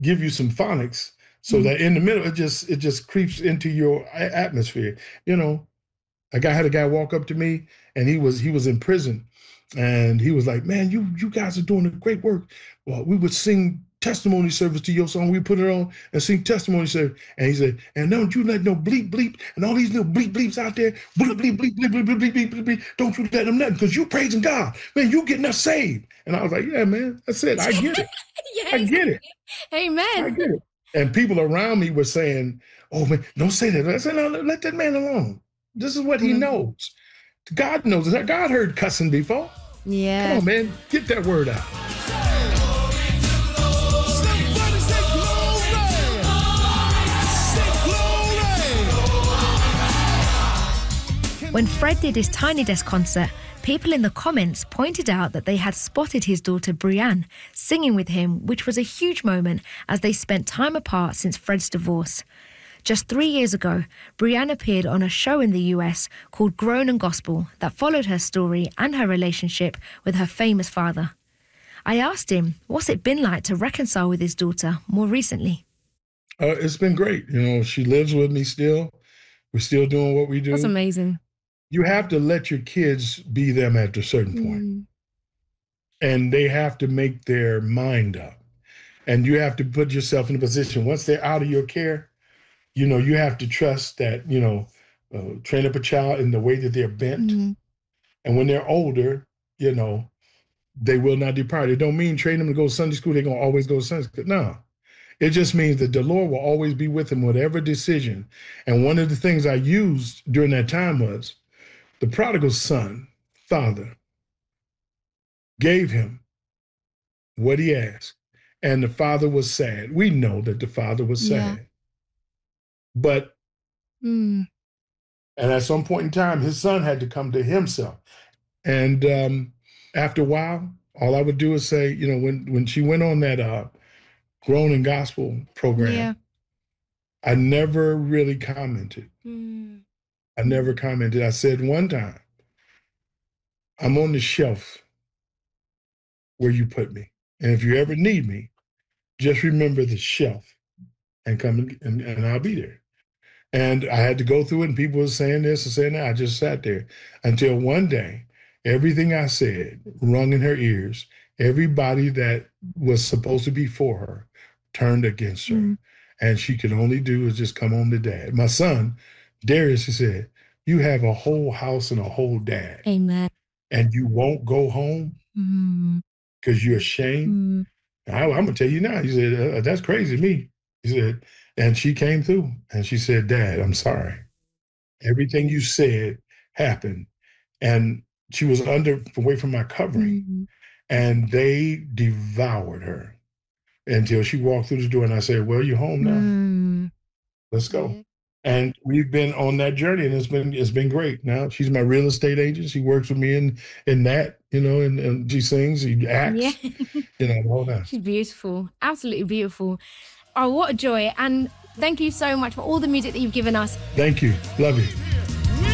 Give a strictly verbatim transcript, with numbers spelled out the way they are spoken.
give you some phonics so mm-hmm. that in the middle, it just it just creeps into your atmosphere. You know, a guy had a guy walk up to me, and he was he was in prison, and he was like, "Man, you you guys are doing a great work." Well, we would sing testimony service to your song. We put it on and sing testimony service. And he said, "And don't you let no bleep bleep and all these little bleep bleeps out there, bleep bleep bleep bleep bleep bleep bleep bleep bleep. Don't you let them nothing, because you praising God, man. You getting us saved." And I was like, "Yeah, man, that's it. I get it. Yes. I get it. Amen. I get it." And people around me were saying, "Oh man, don't say that." I said, "No, let that man alone. This is what he mm-hmm. knows. God knows it. God heard cussing before. Yeah. Come on, man, get that word out." When Fred did his Tiny Desk concert, people in the comments pointed out that they had spotted his daughter Brianne singing with him, which was a huge moment as they spent time apart since Fred's divorce. Just three years ago, Brianne appeared on a show in the U S called Grown and Gospel that followed her story and her relationship with her famous father. I asked him, what's it been like to reconcile with his daughter more recently? Uh, it's been great. You know, she lives with me still. We're still doing what we do. That's amazing. You have to let your kids be them at a certain point. Mm. And they have to make their mind up. And you have to put yourself in a position, once they're out of your care, you know, you have to trust that, you know, uh, train up a child in the way that they're bent. Mm. And when they're older, you know, they will not depart. It don't mean train them to go to Sunday school, they're going to always go to Sunday school. No. It just means that the Lord will always be with them, whatever decision. And one of the things I used during that time was, the prodigal son, father, gave him what he asked, and the father was sad. We know that the father was sad. Yeah. But, mm. and at some point in time, his son had to come to himself. And um, after a while, all I would do is say, you know, when, when she went on that uh, Grown and Gospel program, yeah. I never really commented. Mm. I never commented. I said one time, I'm on the shelf where you put me. And if you ever need me, just remember the shelf and come and, and I'll be there. And I had to go through it, and people were saying this and saying that. I just sat there until one day, everything I said rung in her ears. Everybody that was supposed to be for her turned against her. Mm. And she could only do is just come home to dad. My son, Darius, he said, "You have a whole house and a whole dad. Amen. And you won't go home because mm. you're ashamed." Mm. I, I'm going to tell you now. He said, uh, "That's crazy to me." He said, and she came through and she said, "Dad, I'm sorry. Everything you said happened." And she was under, away from my covering. Mm. And they devoured her until she walked through the door. And I said, "Well, you're home now. Mm. Let's go." Yeah. And we've been on that journey, and it's been it's been great. Now she's my real estate agent. She works with me in in that, you know, and, and she sings, she acts, yeah. you know, all that. She's beautiful, absolutely beautiful. Oh, what a joy! And thank you so much for all the music that you've given us. Thank you, love you.